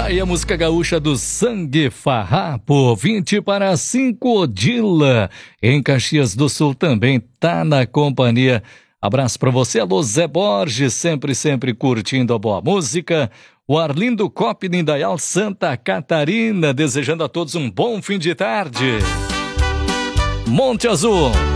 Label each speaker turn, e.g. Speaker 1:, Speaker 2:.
Speaker 1: Tá aí a música gaúcha do Sangue Farrapo, 20 para 5, Odila. Em Caxias do Sul também tá na companhia. Abraço pra você, alô Zé Borges, sempre curtindo a boa música. O Arlindo Cop de Indaial, Santa Catarina, desejando a todos um bom fim de tarde. Monte Azul.